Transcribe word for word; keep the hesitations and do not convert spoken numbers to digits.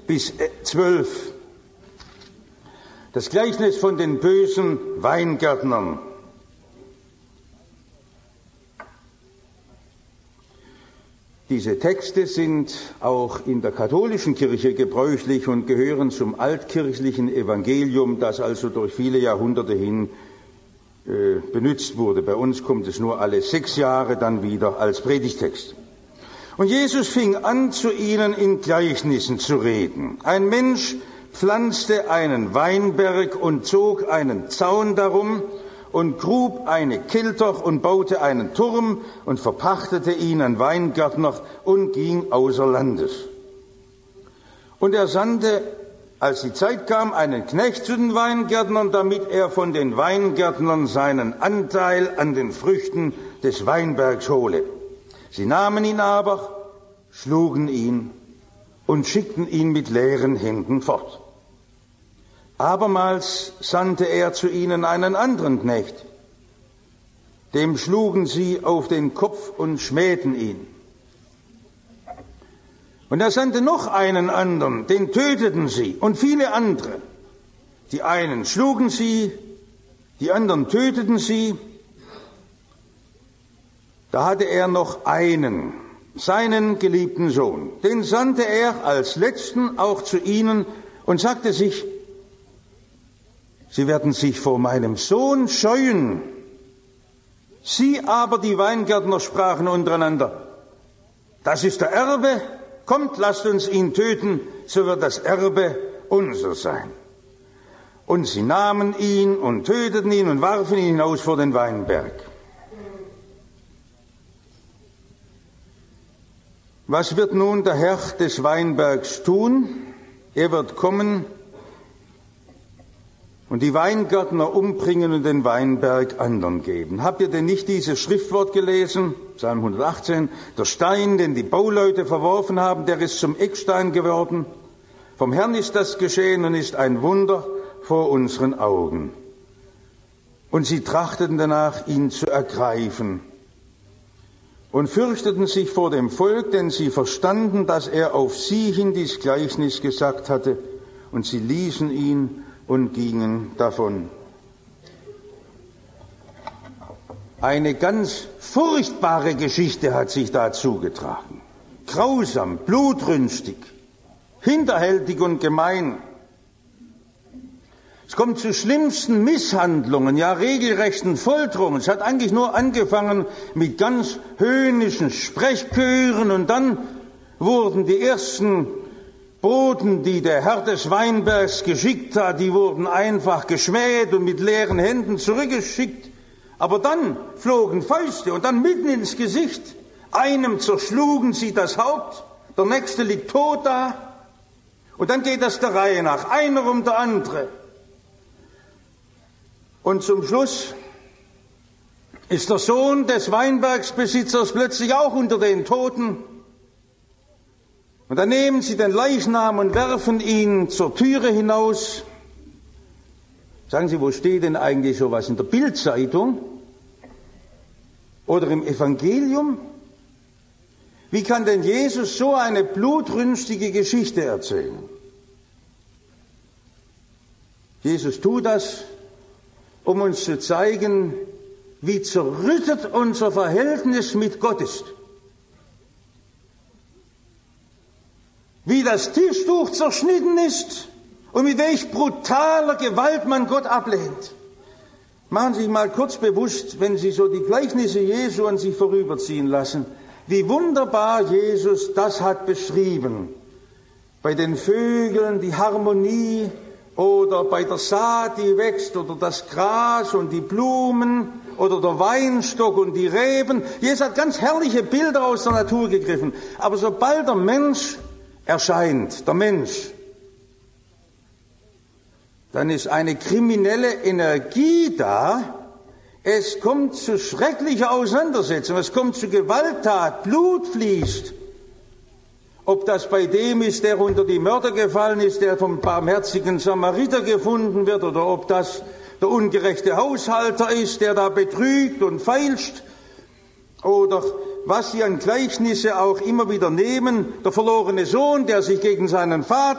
bis zwölf. Das Gleichnis von den bösen Weingärtnern. Diese Texte sind auch in der katholischen Kirche gebräuchlich und gehören zum altkirchlichen Evangelium, das also durch viele Jahrhunderte hin äh, benutzt wurde. Bei uns kommt es nur alle sechs Jahre dann wieder als Predigtext. Und Jesus fing an, zu ihnen in Gleichnissen zu reden. Ein Mensch pflanzte einen Weinberg und zog einen Zaun darum und grub eine Kelter und baute einen Turm und verpachtete ihn an Weingärtner und ging außer Landes. Und er sandte, als die Zeit kam, einen Knecht zu den Weingärtnern, damit er von den Weingärtnern seinen Anteil an den Früchten des Weinbergs hole. Sie nahmen ihn aber, schlugen ihn und schickten ihn mit leeren Händen fort. Abermals sandte er zu ihnen einen anderen Knecht. Dem schlugen sie auf den Kopf und schmähten ihn. Und er sandte noch einen anderen, den töteten sie und viele andere. Die einen schlugen sie, die anderen töteten sie. Da hatte er noch einen, seinen geliebten Sohn. Den sandte er als letzten auch zu ihnen und sagte sich, Sie werden sich vor meinem Sohn scheuen. Sie aber, die Weingärtner, sprachen untereinander, das ist der Erbe, kommt, lasst uns ihn töten, so wird das Erbe unser sein. Und sie nahmen ihn und töteten ihn und warfen ihn hinaus vor den Weinberg. Was wird nun der Herr des Weinbergs tun? Er wird kommen und die Weingärtner umbringen und den Weinberg anderen geben. Habt ihr denn nicht dieses Schriftwort gelesen? Psalm hundertachtzehn. Der Stein, den die Bauleute verworfen haben, der ist zum Eckstein geworden. Vom Herrn ist das geschehen und ist ein Wunder vor unseren Augen. Und sie trachteten danach, ihn zu ergreifen und fürchteten sich vor dem Volk, denn sie verstanden, dass er auf sie hin dies Gleichnis gesagt hatte, und sie ließen ihn und gingen davon. Eine ganz furchtbare Geschichte hat sich da zugetragen. Grausam, blutrünstig, hinterhältig und gemein. Es kommt zu schlimmsten Misshandlungen, ja regelrechten Folterungen. Es hat eigentlich nur angefangen mit ganz höhnischen Sprechchören und dann wurden die ersten Boten, die der Herr des Weinbergs geschickt hat, die wurden einfach geschmäht und mit leeren Händen zurückgeschickt. Aber dann flogen Fäuste und dann mitten ins Gesicht. Einem zerschlugen sie das Haupt, der nächste liegt tot da. Und dann geht das der Reihe nach, einer um der andere. Und zum Schluss ist der Sohn des Weinbergsbesitzers plötzlich auch unter den Toten. Und dann nehmen sie den Leichnam und werfen ihn zur Türe hinaus. Sagen Sie, wo steht denn eigentlich sowas? In der Bildzeitung? Oder im Evangelium? Wie kann denn Jesus so eine blutrünstige Geschichte erzählen? Jesus tut das, um uns zu zeigen, wie zerrüttet unser Verhältnis mit Gott ist. Wie das Tischtuch zerschnitten ist und mit welch brutaler Gewalt man Gott ablehnt. Machen Sie sich mal kurz bewusst, wenn Sie so die Gleichnisse Jesu an sich vorüberziehen lassen, wie wunderbar Jesus das hat beschrieben. Bei den Vögeln die Harmonie oder bei der Saat, die wächst, oder das Gras und die Blumen oder der Weinstock und die Reben. Jesus hat ganz herrliche Bilder aus der Natur gegriffen. Aber sobald der Mensch erscheint, der Mensch, dann ist eine kriminelle Energie da. Es kommt zu schrecklicher Auseinandersetzung, es kommt zu Gewalttat, Blut fließt. Ob das bei dem ist, der unter die Mörder gefallen ist, der vom barmherzigen Samariter gefunden wird, oder ob das der ungerechte Haushalter ist, der da betrügt und feilscht, oder was sie an Gleichnisse auch immer wieder nehmen, der verlorene Sohn, der sich gegen seinen Vater